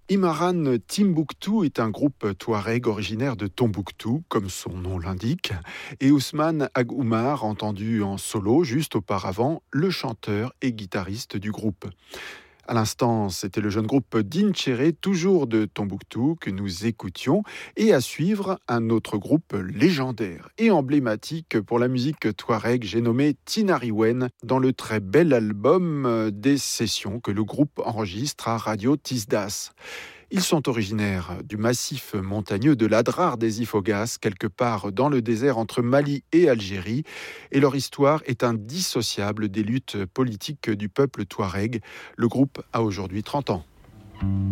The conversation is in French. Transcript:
Imaran Timbuktu est un groupe touareg originaire de Tombouctou, comme son nom l'indique, et Ousmane Ag Oumar, entendu en solo juste auparavant, le chanteur et guitariste du groupe. À l'instant, c'était le jeune groupe d'Inchéré, toujours de Tombouctou, que nous écoutions, et à suivre un autre groupe légendaire et emblématique pour la musique touareg, j'ai nommé Tinariwen, dans le très bel album des sessions que le groupe enregistre à Radio Tisdas. Ils sont originaires du massif montagneux de l'Adrar des Ifoghas, quelque part dans le désert entre Mali et Algérie, et leur histoire est indissociable des luttes politiques du peuple touareg. Le groupe a aujourd'hui 30 ans.